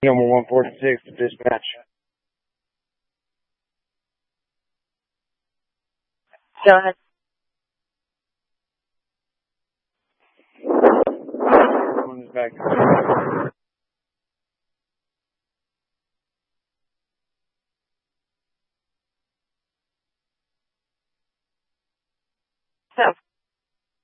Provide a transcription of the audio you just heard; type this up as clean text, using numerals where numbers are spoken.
Number 146 to dispatch. Go ahead. One is back. So